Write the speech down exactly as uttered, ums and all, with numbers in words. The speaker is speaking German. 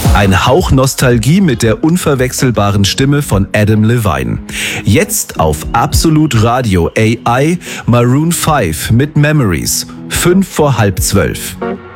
Ein Hauch Nostalgie mit der unverwechselbaren Stimme von Adam Levine. Jetzt auf Absolut Radio A I Maroon fünf mit Memories. Fünf vor halb zwölf.